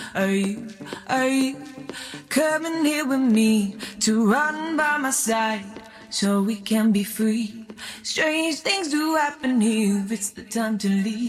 Are you coming here with me to run by my side so we can be free? Strange things do happen here, it's the time to leave.